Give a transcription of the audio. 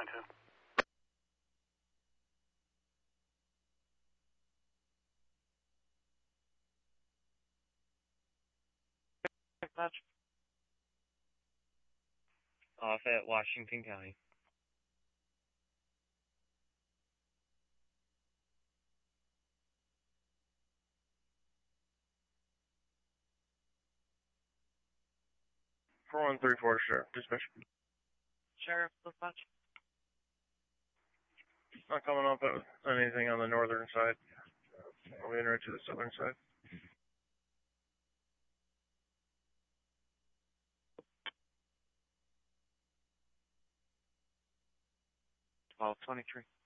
910. Off at Washington County. Four one three four, Sheriff. Dispatch. Sheriff, dispatch. Not coming up with anything on the northern side. We enter to the southern side. Twelve 23.